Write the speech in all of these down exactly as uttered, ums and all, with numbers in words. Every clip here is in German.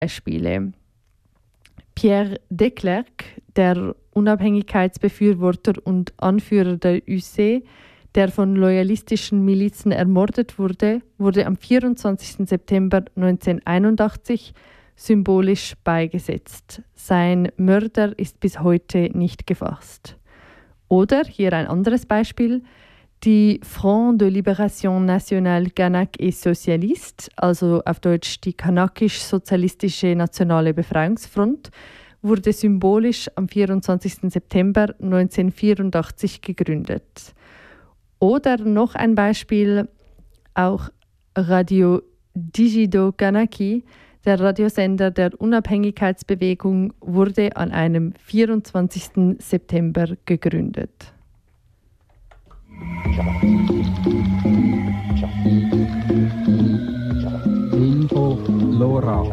Beispiele. Pierre de Klerk, der Unabhängigkeitsbefürworter und Anführer der U C, der von loyalistischen Milizen ermordet wurde, wurde am vierundzwanzigsten September neunzehnhunderteinundachtzig symbolisch beigesetzt. Sein Mörder ist bis heute nicht gefasst. Oder hier ein anderes Beispiel. Die Front de Libération Nationale Kanak et Socialiste, also auf Deutsch die kanakisch-sozialistische Nationale Befreiungsfront, wurde symbolisch am vierundzwanzigsten September neunzehnhundertvierundachtzig gegründet. Oder noch ein Beispiel, auch Radio Digido Kanaki, der Radiosender der Unabhängigkeitsbewegung, wurde an einem vierundzwanzigsten September gegründet. Info Lora.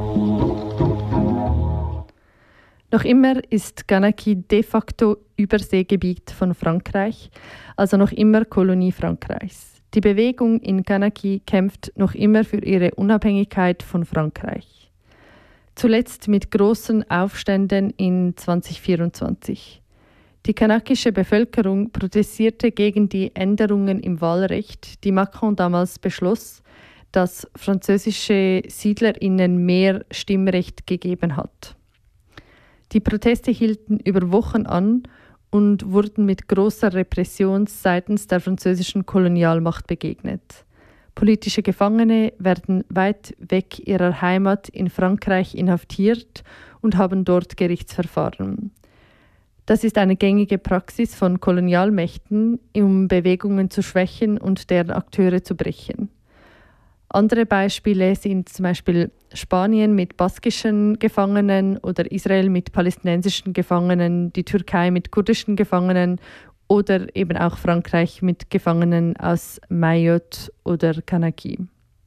Noch immer ist Kanaki de facto Überseegebiet von Frankreich, also noch immer Kolonie Frankreichs. Die Bewegung in Kanaki kämpft noch immer für ihre Unabhängigkeit von Frankreich. Zuletzt mit großen Aufständen in zweitausendvierundzwanzig. Die kanakische Bevölkerung protestierte gegen die Änderungen im Wahlrecht, die Macron damals beschloss, dass französische SiedlerInnen mehr Stimmrecht gegeben hat. Die Proteste hielten über Wochen an und wurden mit großer Repression seitens der französischen Kolonialmacht begegnet. Politische Gefangene werden weit weg ihrer Heimat in Frankreich inhaftiert und haben dort Gerichtsverfahren. Das ist eine gängige Praxis von Kolonialmächten, um Bewegungen zu schwächen und deren Akteure zu brechen. Andere Beispiele sind zum Beispiel Spanien mit baskischen Gefangenen oder Israel mit palästinensischen Gefangenen, die Türkei mit kurdischen Gefangenen oder eben auch Frankreich mit Gefangenen aus Mayotte oder Kanaki.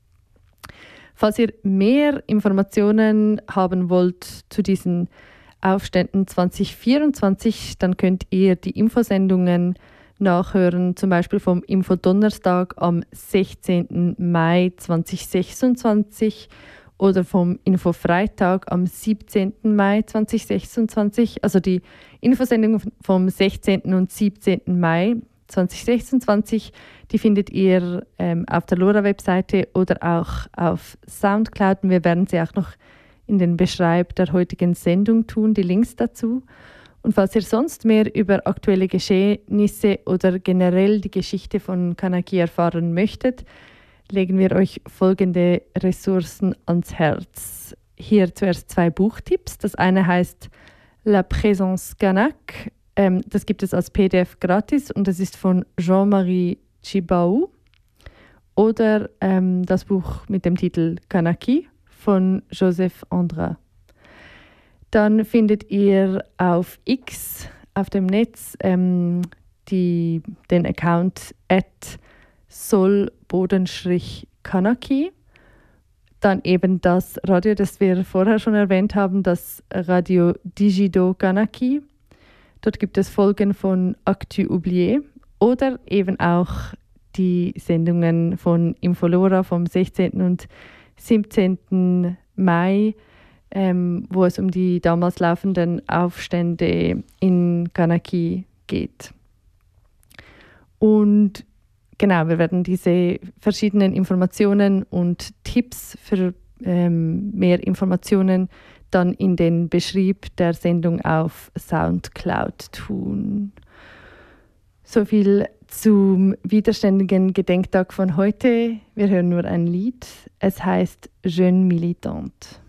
Falls ihr mehr Informationen haben wollt zu diesen Aufständen zweitausendvierundzwanzig, dann könnt ihr die Infosendungen nachhören, zum Beispiel vom Infodonnerstag am sechzehnten Mai zweitausendsechsundzwanzig oder vom Infofreitag am siebzehnten Mai zweitausendsechsundzwanzig. Also die Infosendungen vom sechzehnten und siebzehnten Mai zweitausendsechsundzwanzig, die findet ihr ähm, auf der LoRa-Webseite oder auch auf Soundcloud. Und wir werden sie auch noch in den Beschreib der heutigen Sendung tun, die Links dazu. Und falls ihr sonst mehr über aktuelle Geschehnisse oder generell die Geschichte von Kanaki erfahren möchtet, legen wir euch folgende Ressourcen ans Herz. Hier zuerst zwei Buchtipps. Das eine heißt La Présence Kanak. Ähm, das gibt es als P D F gratis und das ist von Jean-Marie Chibaou. Oder ähm, das Buch mit dem Titel Kanaki von Joseph Andra. Dann findet ihr auf X, auf dem Netz, ähm, die, den Account at sol-kanaki. Dann eben das Radio, das wir vorher schon erwähnt haben, das Radio Digido Kanaki. Dort gibt es Folgen von Actu Oublié oder eben auch die Sendungen von Infolora vom sechzehnten und siebzehnten Mai, ähm, wo es um die damals laufenden Aufstände in Kanaki geht. Und genau, wir werden diese verschiedenen Informationen und Tipps für ähm, mehr Informationen dann in den Beschrieb der Sendung auf Soundcloud tun. So viel zum widerständigen Gedenktag von heute. Wir hören nur ein Lied. Es heißt Jeune Militante.